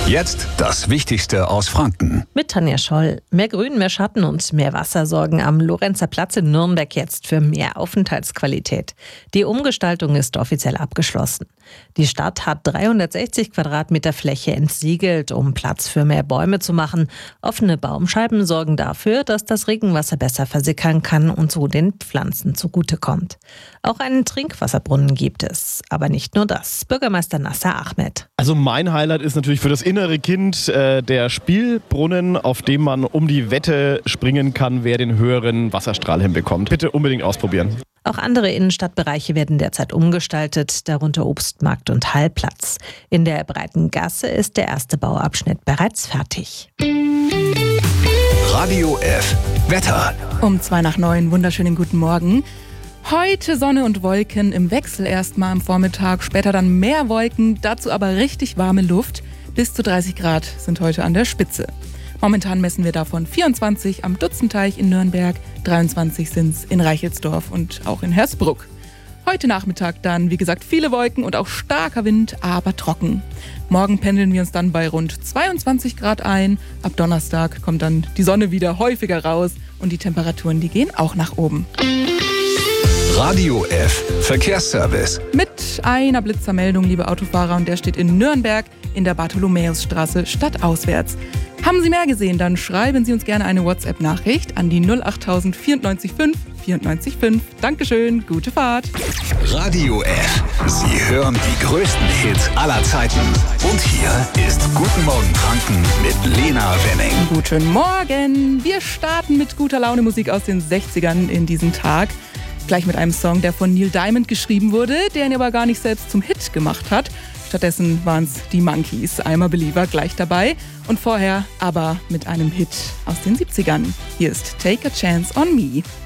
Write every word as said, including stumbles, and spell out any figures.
Jetzt das Wichtigste aus Franken. Mit Tanja Scholl. Mehr Grün, mehr Schatten und mehr Wasser sorgen am Lorenzer Platz in Nürnberg jetzt für mehr Aufenthaltsqualität. Die Umgestaltung ist offiziell abgeschlossen. Die Stadt hat dreihundertsechzig Quadratmeter Fläche entsiegelt, um Platz für mehr Bäume zu machen. Offene Baumscheiben sorgen dafür, dass das Regenwasser besser versickern kann und so den Pflanzen zugutekommt. Auch einen Trinkwasserbrunnen gibt es. Aber nicht nur das. Bürgermeister Nasser Ahmed. Also mein Highlight ist natürlich für das innere Kind äh, der Spielbrunnen, auf dem man um die Wette springen kann, wer den höheren Wasserstrahl hinbekommt. Bitte unbedingt ausprobieren. Auch andere Innenstadtbereiche werden derzeit umgestaltet, darunter Obstmarkt und Hallplatz. In der Breiten Gasse ist der erste Bauabschnitt bereits fertig. Radio F. Wetter. Um zwei nach neun, wunderschönen guten Morgen. Heute Sonne und Wolken im Wechsel erstmal am Vormittag, später dann mehr Wolken, dazu aber richtig warme Luft. Bis zu dreißig Grad sind heute an der Spitze. Momentan messen wir davon vierundzwanzig am Dutzenteich in Nürnberg, dreiundzwanzig sind es in Reichelsdorf und auch in Hersbruck. Heute Nachmittag dann, wie gesagt, viele Wolken und auch starker Wind, aber trocken. Morgen pendeln wir uns dann bei rund zweiundzwanzig Grad ein. Ab Donnerstag kommt dann die Sonne wieder häufiger raus und die Temperaturen, die gehen auch nach oben. Radio F. Verkehrsservice. Mit einer Blitzermeldung, liebe Autofahrer, und der steht in Nürnberg in der Bartholomäusstraße stadtauswärts. Haben Sie mehr gesehen, dann schreiben Sie uns gerne eine WhatsApp-Nachricht an die null acht vierundneunzig fünf vierundneunzig fünf. Dankeschön, gute Fahrt. Radio F. Sie hören die größten Hits aller Zeiten. Und hier ist Guten Morgen Franken mit Lena Wenning. Guten Morgen. Wir starten mit guter Laune Musik aus den sechzigern in diesen Tag. Gleich mit einem Song, der von Neil Diamond geschrieben wurde, der ihn aber gar nicht selbst zum Hit gemacht hat. Stattdessen waren es die Monkees, I'm a Believer, gleich dabei. Und vorher aber mit einem Hit aus den siebzigern. Hier ist Take a Chance on Me.